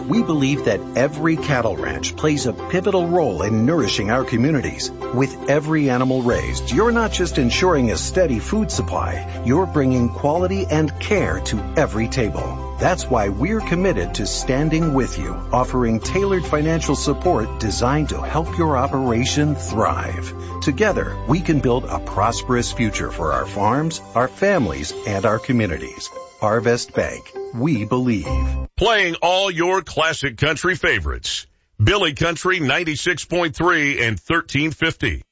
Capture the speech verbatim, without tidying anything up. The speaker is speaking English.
We believe that every cattle ranch plays a pivotal role in nourishing our communities. With every animal raised, you're not just ensuring a steady food supply, you're bringing quality and care to every table. That's why we're committed to standing with you, offering tailored financial support designed to help your operation thrive. Together, we can build a prosperous future for our farms, our families, and our communities. Arvest Bank. We believe. Playing all your classic country favorites. Billy Country ninety-six point three and thirteen fifty.